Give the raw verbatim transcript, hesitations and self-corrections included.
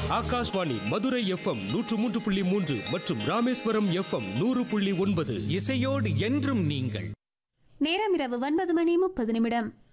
Akashvani Madurai FM நூற்று மூன்று புள்ளி மூன்று மற்றும் ராமேஸ்வரம் எஃப்எம் நூறு புள்ளி ஒன்பது. இசையோடு என்றும் நீங்கள். நேரம் இரவு ஒன்பது மணி முப்பது நிமிடம்.